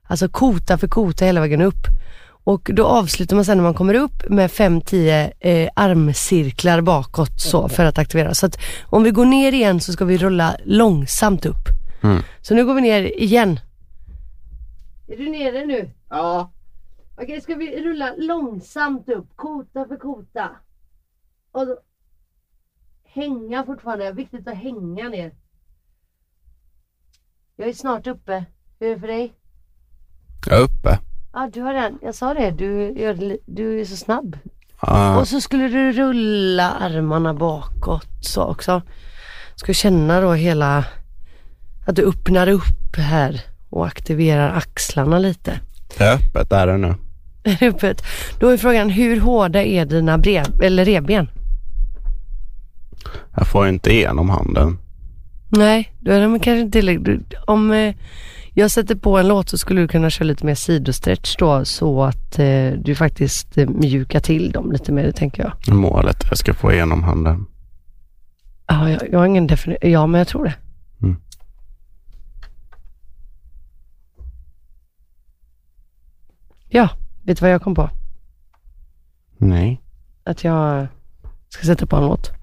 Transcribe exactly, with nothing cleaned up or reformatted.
Alltså kota för kota hela vägen upp. Och då avslutar man sen när man kommer upp med fem till tio eh, armcirklar bakåt så för att aktivera. Så att om vi går ner igen så ska vi rulla långsamt upp. Mm. Så nu går vi ner igen. Är du nere nu? Ja. Okej, ska vi rulla långsamt upp. Kota för kota. Och då, hänga fortfarande. Det är viktigt att hänga ner. Jag är snart uppe. Hur är det för dig? Jag är uppe. Ja, du har den. Jag sa det. Du, gör, du är så snabb. Uh. Och så skulle du rulla armarna bakåt så också. Ska känna då hela... Att du öppnar upp här och aktiverar axlarna lite. Det är öppet där nu. Är öppet. Då är frågan, hur hårda är dina brev, eller revben? Jag får inte igenom handen. Nej, då är de kanske inte tillräckligt. Om eh, jag sätter på en låt så skulle du kunna köra lite mer sidostretch då, så att eh, du faktiskt eh, mjukar till dem lite mer, det tänker jag. Målet, jag ska få igenom handen. Ja, jag, jag har ingen definition. Ja, men jag tror det. Mm. Ja, vet du vad jag kom på? Nej. Att jag ska sätta på en låt.